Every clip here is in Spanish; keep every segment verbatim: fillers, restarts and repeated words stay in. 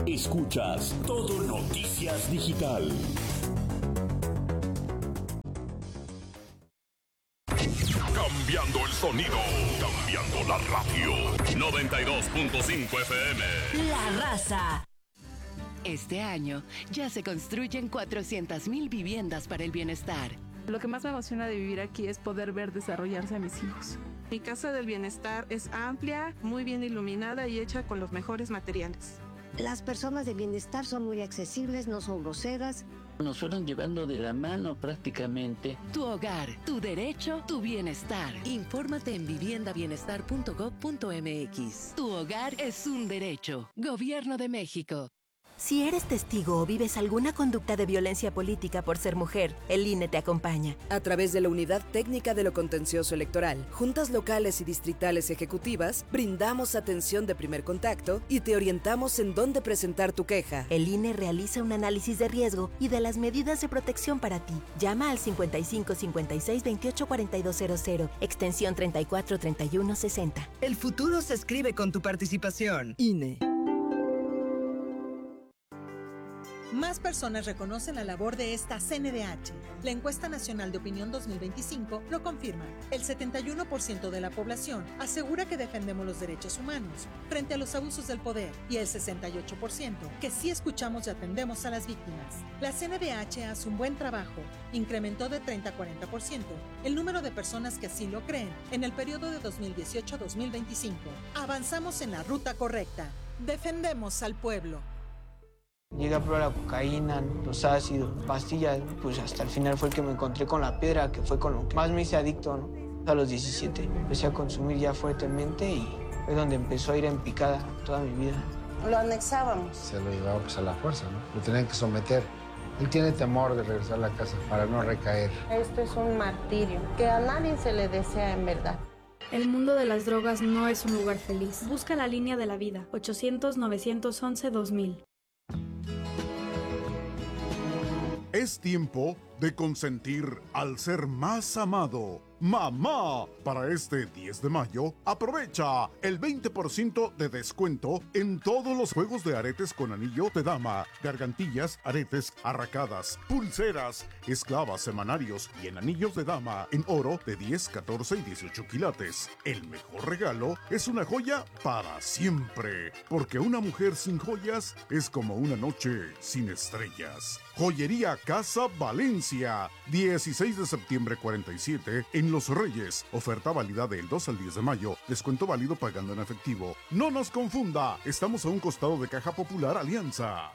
Escuchas Todo Noticias Digital. Cambiando el sonido, cambiando la radio. noventa y dos punto cinco F M. La Raza. Este año ya se construyen cuatrocientas mil viviendas para el bienestar. Lo que más me emociona de vivir aquí es poder ver desarrollarse a mis hijos. Mi casa del bienestar es amplia, muy bien iluminada y hecha con los mejores materiales. Las personas de bienestar son muy accesibles, no son groseras. Nos fueron llevando de la mano prácticamente. Tu hogar, tu derecho, tu bienestar. Infórmate en vivienda bienestar punto gob punto m x. Tu hogar es un derecho. Gobierno de México. Si eres testigo o vives alguna conducta de violencia política por ser mujer, el I N E te acompaña. A través de la Unidad Técnica de lo Contencioso Electoral, juntas locales y distritales ejecutivas, brindamos atención de primer contacto y te orientamos en dónde presentar tu queja. El I N E realiza un análisis de riesgo y de las medidas de protección para ti. Llama al cincuenta y cinco cincuenta y seis veintiocho cuarenta y dos cero cero, extensión treinta y cuatro treinta y uno sesenta. El futuro se escribe con tu participación. I N E. Más personas reconocen la labor de esta C N D H. La encuesta nacional de opinión dos mil veinticinco lo confirma. El setenta y uno por ciento de la población asegura que defendemos los derechos humanos frente a los abusos del poder y el sesenta y ocho por ciento que sí escuchamos y atendemos a las víctimas. La C N D H hace un buen trabajo. Incrementó de treinta a cuarenta por ciento el número de personas que así lo creen en el periodo de dos mil dieciocho a dos mil veinticinco. Avanzamos en la ruta correcta. Defendemos al pueblo. Llegué a probar la cocaína, los ácidos, pastillas, pues hasta el final fue el que me encontré con la piedra, que fue con lo que más me hice adicto, ¿no? A los diecisiete empecé a consumir ya fuertemente y fue donde empezó a ir en picada toda mi vida. Lo anexábamos. Se lo llevaba pues a la fuerza, ¿no? Lo tenían que someter. Él tiene temor de regresar a la casa para no recaer. Esto es un martirio que a nadie se le desea en verdad. El mundo de las drogas no es un lugar feliz. Busca la línea de la vida, ochocientos, novecientos once, dos mil. Es tiempo de consentir al ser más amado. ¡Mamá! Para este diez de mayo, aprovecha el veinte por ciento de descuento en todos los juegos de aretes con anillo de dama, gargantillas, aretes, arracadas, pulseras, esclavas, semanarios y en anillos de dama en oro de diez, catorce y dieciocho quilates. El mejor regalo es una joya para siempre, porque una mujer sin joyas es como una noche sin estrellas. Joyería Casa Valencia, dieciséis de septiembre cuarenta y siete en Los Reyes. Oferta válida del dos al diez de mayo. Descuento válido pagando en efectivo. No nos confunda, estamos a un costado de Caja Popular Alianza.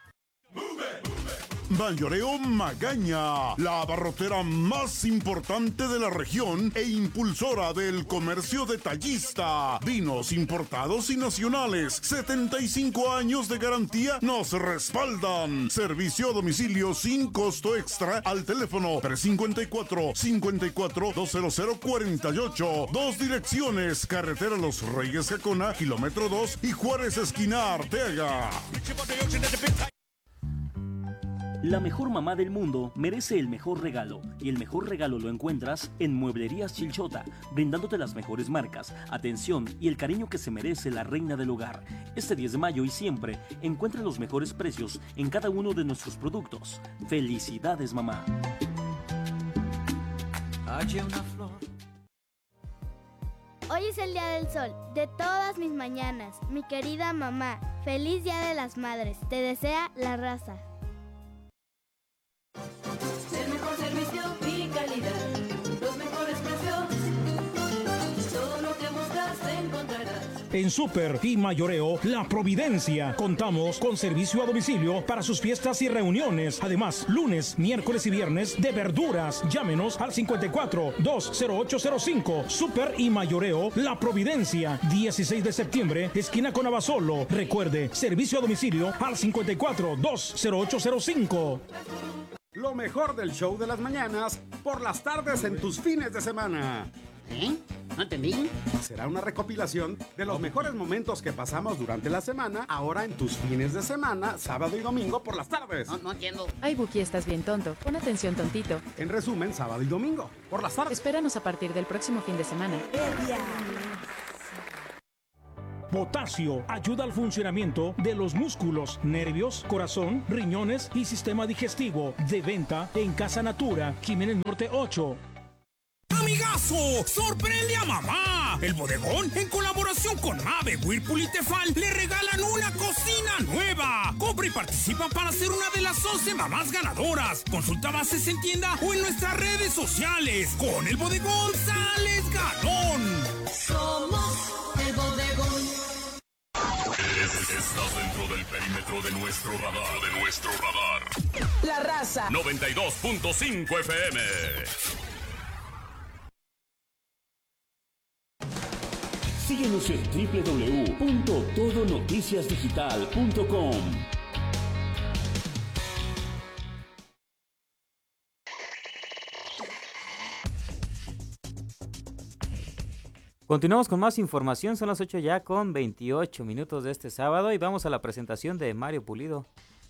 Mayoreo Magaña, la abarrotera más importante de la región e impulsora del comercio detallista. Vinos importados y nacionales, setenta y cinco años de garantía nos respaldan. Servicio a domicilio sin costo extra al teléfono tres cinco cuatro, cinco cuatro, dos cero cero cuatro ocho. Dos direcciones, carretera Los Reyes Jacona, kilómetro dos y Juárez esquina Arteaga. La mejor mamá del mundo merece el mejor regalo, y el mejor regalo lo encuentras en Mueblerías Chilchota, brindándote las mejores marcas, atención y el cariño que se merece la reina del hogar. Este diez de mayo y siempre, encuentra los mejores precios en cada uno de nuestros productos. ¡Felicidades, mamá! Hoy es el Día del Sol, de todas mis mañanas. Mi querida mamá, feliz Día de las Madres. Te desea La Raza. El mejor servicio y calidad, los mejores precios, todo lo que buscas encontrarás. En Super y Mayoreo La Providencia contamos con servicio a domicilio para sus fiestas y reuniones. Además, lunes, miércoles y viernes de verduras. Llámenos al cincuenta y cuatro, dos cero ocho cero cinco. Super y Mayoreo La Providencia, dieciséis de septiembre, esquina con Abasolo. Recuerde, servicio a domicilio al cincuenta y cuatro, dos cero ocho cero cinco. Lo mejor del show de las mañanas por las tardes en tus fines de semana. ¿Eh? ¿No entendí? Será una recopilación de los mejores momentos que pasamos durante la semana, ahora en tus fines de semana, sábado y domingo por las tardes. No, no entiendo. Ay, Buki, estás bien tonto. Pon atención, tontito. En resumen, sábado y domingo por las tardes. Espéranos a partir del próximo fin de semana. Potasio ayuda al funcionamiento de los músculos, nervios, corazón, riñones y sistema digestivo. De venta en Casa Natura, Jiménez Norte ocho. ¡Amigazo! ¡Sorprende a mamá! El Bodegón, en colaboración con Mave, Whirlpool y Tefal, le regalan una cocina nueva. Compra y participa para ser una de las once mamás ganadoras. Consulta bases en tienda o en nuestras redes sociales. Con el Bodegón sales ganón. Somos el Bodegón. Estás dentro del perímetro de nuestro radar, de nuestro radar. La Raza. noventa y dos punto cinco F M. Síguenos en doble u doble u doble u punto todo noticias digital punto com. Continuamos con más información, son las ocho ya con veintiocho minutos de este sábado y vamos a la presentación de Mario Pulido.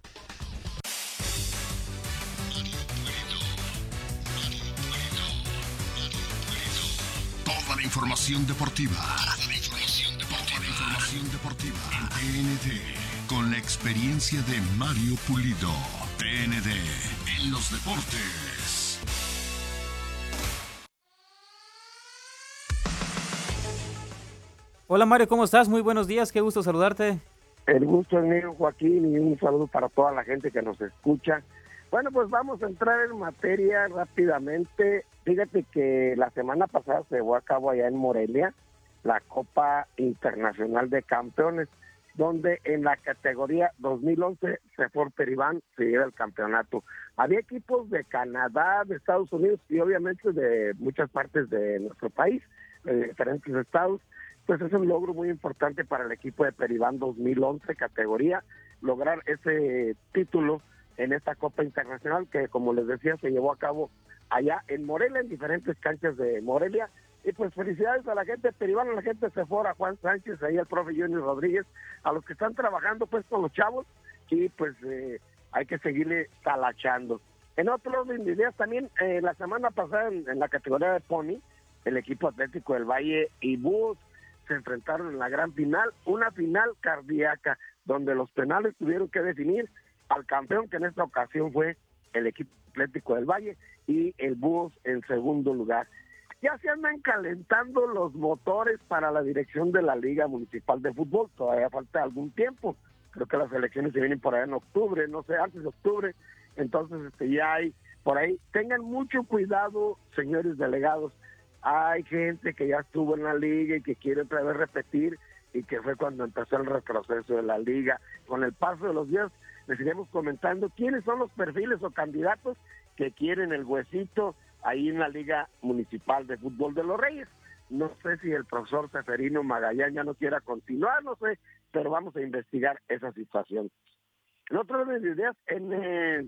Toda la información deportiva. Toda la información deportiva. Toda la información deportiva. En T N T. Con la experiencia de Mario Pulido. T N D. En los deportes. Hola Mario, ¿cómo estás? Muy buenos días, qué gusto saludarte. El gusto es mío, Joaquín, y un saludo para toda la gente que nos escucha. Bueno, pues vamos a entrar en materia rápidamente. Fíjate que la semana pasada se llevó a cabo allá en Morelia la Copa Internacional de Campeones, donde en la categoría dos mil once Sefor Peribán se lleva el campeonato. Había equipos de Canadá, de Estados Unidos y obviamente de muchas partes de nuestro país, de diferentes estados. Pues es un logro muy importante para el equipo de Peribán dos mil once categoría, lograr ese título en esta Copa Internacional que, como les decía, se llevó a cabo allá en Morelia, en diferentes canchas de Morelia. Y pues felicidades a la gente de Peribán, a la gente de Sefor, a Juan Sánchez, ahí al profe Johnny Rodríguez, a los que están trabajando pues con los chavos, y pues eh, hay que seguirle talachando. En otro orden de ideas también, eh, la semana pasada en, en la categoría de Pony, el equipo Atlético del Valle y Búhos se enfrentaron en la gran final, una final cardíaca, donde los penales tuvieron que definir al campeón, que en esta ocasión fue el equipo Atlético del Valle, y el Búhos en segundo lugar. Ya se andan calentando los motores para la dirección de la Liga Municipal de Fútbol, todavía falta algún tiempo, creo que las elecciones se vienen por allá en octubre, no sé, antes de octubre, entonces este ya hay por ahí. Tengan mucho cuidado, señores delegados, hay gente que ya estuvo en la liga y que quiere otra vez repetir, y que fue cuando empezó el retroceso de la liga. Con el paso de los días les iremos comentando quiénes son los perfiles o candidatos que quieren el huesito ahí en la Liga Municipal de Fútbol de los Reyes. No sé si el profesor Seferino Magallán ya no quiera continuar, no sé, pero vamos a investigar esa situación. En otro orden de ideas, en, eh,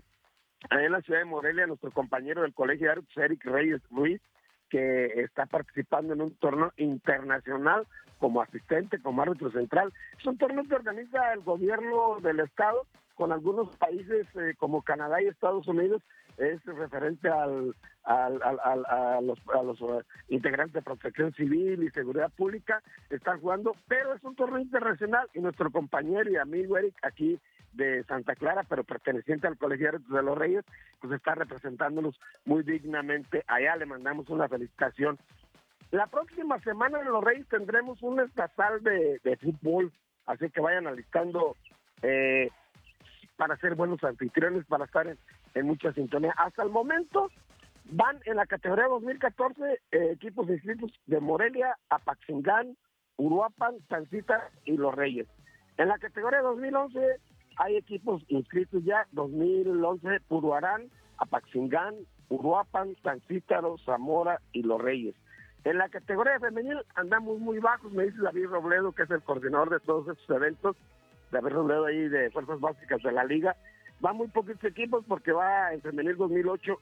en la ciudad de Morelia, nuestro compañero del Colegio de Árbitros, Eric Reyes Ruiz, que está participando en un torneo internacional como asistente, como árbitro central. Es un torneo que organiza el gobierno del estado con algunos países eh, como Canadá y Estados Unidos. Es referente al, al, al, al, a los, a los uh, integrantes de protección civil y seguridad pública. Están jugando, pero es un torneo internacional, y nuestro compañero y amigo Eric, aquí de Santa Clara, pero perteneciente al Colegio de los Reyes, pues está representándonos muy dignamente allá. Le mandamos una felicitación. La próxima semana en Los Reyes tendremos un estatal de, de fútbol, así que vayan alistando eh, para ser buenos anfitriones, para estar en, en mucha sintonía. Hasta el momento van en la categoría dos mil catorce eh, equipos inscritos de Morelia, Apaxingán, Uruapan, Tancita y Los Reyes. En la categoría dos mil once hay equipos inscritos ya, dos mil once, Puruarán, Apaxingán, Uruapan, Tancítaro, Zamora y Los Reyes. En la categoría femenil andamos muy bajos, me dice David Robledo, que es el coordinador de todos estos eventos, David Robledo ahí de Fuerzas Básicas de la Liga. Va muy poquitos equipos porque va en femenil dos mil ocho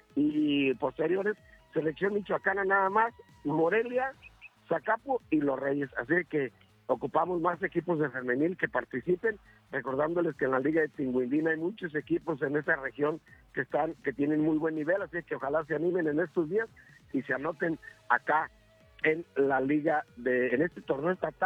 y posteriores, selección michoacana nada más, Morelia, Zacapo y Los Reyes. Así que ocupamos más equipos de femenil que participen, recordándoles que en la Liga de Tinguindín hay muchos equipos en esa región que están, que tienen muy buen nivel, así que ojalá se animen en estos días y se anoten acá en la liga de, en este torneo estatal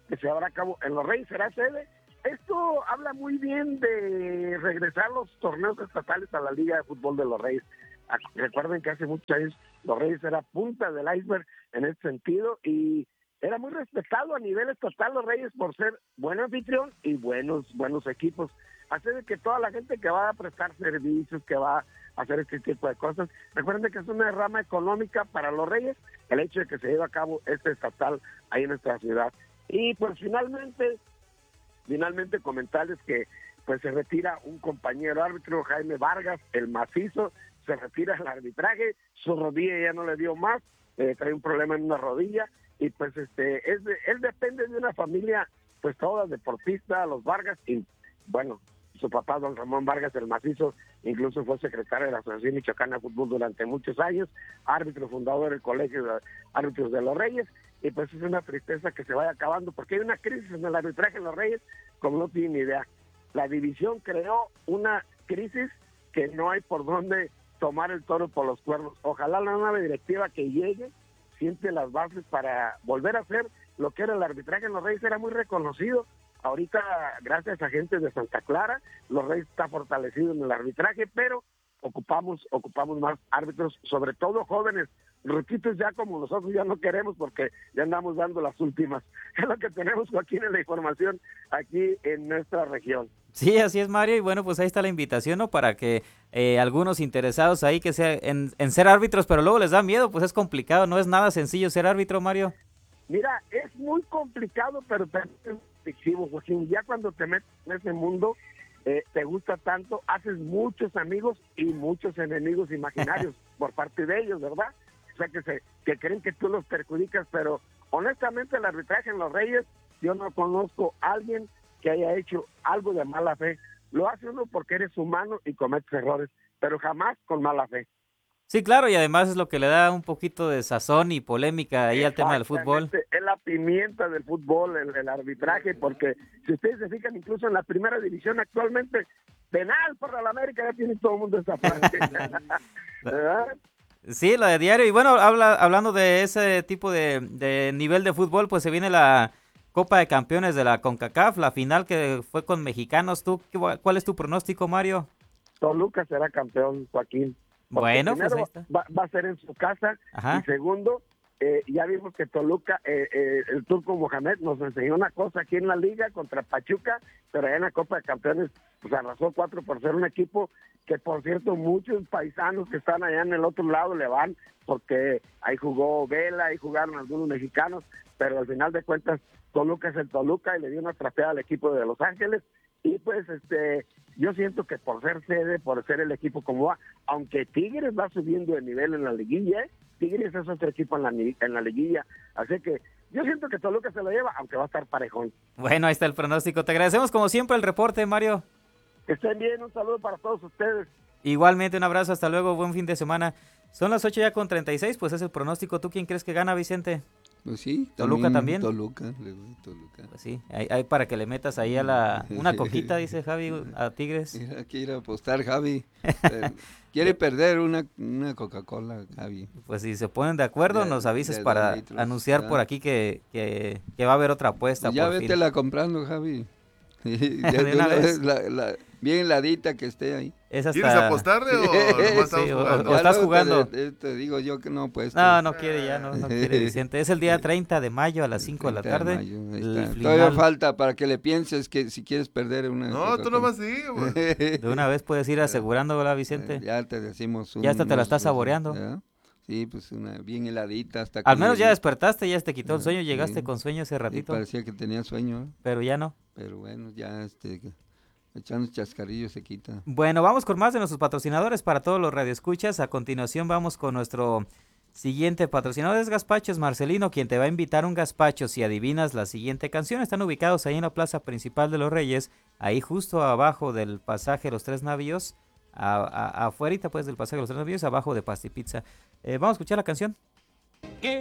que se llevará a cabo en Los Reyes, será sede. Esto habla muy bien de regresar los torneos estatales a la Liga de Fútbol de Los Reyes. Recuerden que hace muchos años Los Reyes era punta del iceberg en ese sentido y era muy respetado a nivel estatal Los Reyes por ser buen anfitrión y buenos buenos equipos. Así de que toda la gente que va a prestar servicios, que va a hacer este tipo de cosas, recuerden que es una rama económica para Los Reyes el hecho de que se lleve a cabo este estatal ahí en nuestra ciudad. Y pues finalmente, finalmente comentarles que pues se retira un compañero árbitro, Jaime Vargas, el macizo, se retira el arbitraje, su rodilla ya no le dio más, eh, trae un problema en una rodilla, y pues este es de, él depende de una familia pues toda deportista, los Vargas, y bueno, su papá don Ramón Vargas el macizo incluso fue secretario de la Asociación Michoacana de Fútbol durante muchos años, árbitro fundador del Colegio de Árbitros de Los Reyes, y pues es una tristeza que se vaya acabando porque hay una crisis en el arbitraje en Los Reyes como no tienen ni idea. La división creó una crisis que no hay por dónde tomar el toro por los cuernos. Ojalá la nueva directiva que llegue siente las bases para volver a hacer lo que era el arbitraje en Los Reyes, era muy reconocido. Ahorita, gracias a gente de Santa Clara, Los Reyes está fortalecido en el arbitraje, pero ocupamos ocupamos más árbitros, sobre todo jóvenes. Ruquitos ya como nosotros ya no queremos porque ya andamos dando las últimas. Es lo que tenemos, Joaquín, en la información aquí en nuestra región. Sí, así es, Mario, y bueno, pues ahí está la invitación, ¿no? Para que eh, algunos interesados ahí que sea en, en ser árbitros, pero luego les da miedo, pues es complicado, no es nada sencillo ser árbitro, Mario. Mira, es muy complicado, pero también es efectivo, Joaquín. Ya cuando te metes en ese mundo, eh, te gusta tanto, haces muchos amigos y muchos enemigos imaginarios por parte de ellos, ¿verdad? O sea, que, se, que creen que tú los perjudicas, pero honestamente el arbitraje en Los Reyes, yo no conozco a alguien que haya hecho algo de mala fe. Lo hace uno porque eres humano y cometes errores, pero jamás con mala fe. Sí, claro, y además es lo que le da un poquito de sazón y polémica ahí al tema del fútbol. Es la pimienta del fútbol, el, el arbitraje, porque si ustedes se fijan, incluso en la primera división actualmente, penal para la América, ya tiene todo el mundo esa frase. ¿Verdad? Sí, la de diario. Y bueno, habla, hablando de ese tipo de, de nivel de fútbol, pues se viene la Copa de Campeones de la CONCACAF, la final que fue con mexicanos. ¿Tú cuál es tu pronóstico, Mario? Toluca será campeón, Joaquín. Bueno, pues ahí está. Va, va a ser en su casa. Ajá. Y segundo, eh, ya vimos que Toluca, eh, eh, el Turco Mohamed nos enseñó una cosa aquí en la liga contra Pachuca, pero allá en la Copa de Campeones pues arrasó cuatro por ser un equipo que, por cierto, muchos paisanos que están allá en el otro lado le van, porque ahí jugó Vela, ahí jugaron algunos mexicanos, pero al final de cuentas Toluca es el Toluca y le dio una trapeada al equipo de Los Ángeles. Y pues este yo siento que por ser sede, por ser el equipo como va, aunque Tigres va subiendo de nivel en la liguilla, ¿eh? Tigres es otro equipo en la, en la liguilla, así que yo siento que Toluca se lo lleva, aunque va a estar parejón. Bueno, ahí está el pronóstico. Te agradecemos como siempre el reporte, Mario. Que estén bien, un saludo para todos ustedes. Igualmente, un abrazo, hasta luego, buen fin de semana. Son las ocho ya con treinta y seis, pues es el pronóstico. ¿Tú quién crees que gana, Vicente? Pues sí. ¿Toluca también? Toluca, Toluca. Pues sí, hay, hay para que le metas ahí a la... Una coquita, dice Javi, a Tigres. Mira, quiere apostar, Javi. Quiere perder una, una Coca-Cola, Javi. Pues si se ponen de acuerdo, de, nos avises para litros, anunciar ya por aquí que, que, que va a haber otra apuesta. Pues ya por vétela fin. comprando, Javi. de, de una vez la, la, bien heladita que esté ahí. Es hasta... ¿Quieres apostarle o nomás estás sí, jugando? O, o estás jugando. Te, te digo yo que no, pues. No, no quiere ya, no, no quiere Vicente. Es el día treinta de mayo a las cinco de la tarde. De Todavía falta para que le pienses que si quieres perder una... No, tú nomás sí. De una vez puedes ir asegurándola, Vicente. Ya te decimos. Un, ya hasta te la estás unos, saboreando. ¿verdad? Sí, pues una bien heladita hasta Al menos ya despertaste, ya te quitó el sueño, llegaste sí. con sueño ese ratito. Sí, parecía que tenía sueño. ¿eh? Pero ya no. Pero bueno, ya este... echando chascarillos se quita. Bueno, vamos con más de nuestros patrocinadores para todos los radioescuchas. A continuación vamos con nuestro siguiente patrocinador, es Gazpachos Marcelino, quien te va a invitar un gazpacho si adivinas la siguiente canción. Están ubicados ahí en la plaza principal de Los Reyes, ahí justo abajo del pasaje Los Tres Navíos, a, a, afuerita pues del pasaje Los Tres Navíos, abajo de Pasti Pizza. Eh, vamos a escuchar la canción.